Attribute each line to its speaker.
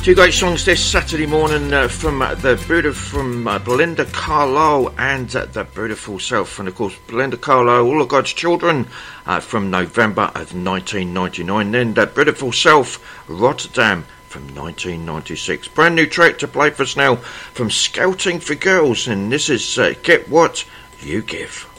Speaker 1: Two great songs this Saturday morning from Belinda Carlisle and the Beautiful Self, and of course Belinda Carlisle, All of God's Children, from November of 1999. Then the Beautiful Self, Rotterdam, from 1996. Brand new track to play for us now from Scouting for Girls, and this is Get What You Give.